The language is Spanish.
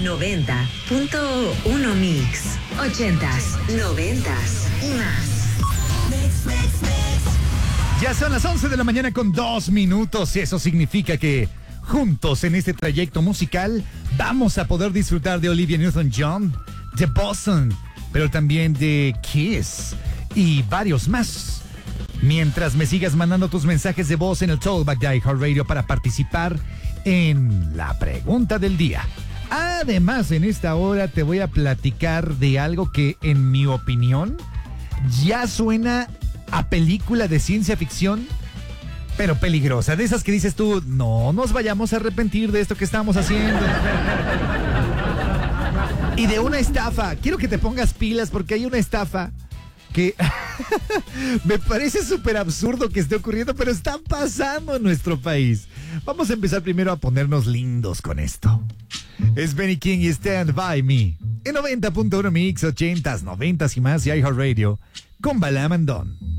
90.1 Mix. 80s, 90s y más. Ya son las 11 de la mañana con 2 minutos. Eso significa que juntos en este trayecto musical vamos a poder disfrutar de Olivia Newton-John, de Boston, pero también de Kiss y varios más. Mientras me sigas mandando tus mensajes de voz en el Talkback de iHeartRadio para participar en la pregunta del día. Además, en esta hora te voy a platicar de algo que, en mi opinión, ya suena a película de ciencia ficción, pero peligrosa. De esas que dices tú, no nos vayamos a arrepentir de esto que estamos haciendo. Y de una estafa. Quiero que te pongas pilas porque hay una estafa que me parece súper absurdo que esté ocurriendo, pero está pasando en nuestro país. Vamos a empezar primero a ponernos lindos con esto. Es Benny King y Stand By Me en 90.1 Mix, 80s, 90s y más y iHeartRadio con Balam and Don.